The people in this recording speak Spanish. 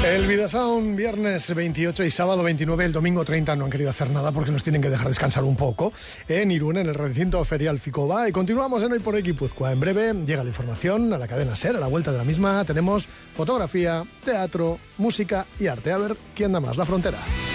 El Vidasound, viernes 28 y sábado 29, el domingo 30 no han querido hacer nada porque nos tienen que dejar descansar un poco en Irún, en el recinto ferial Ficoba. Y continuamos en Hoy por Hoy Guipúzcoa. En breve llega la información a la cadena SER. A la vuelta de la misma tenemos fotografía, teatro, música y arte. A ver quién da más la frontera.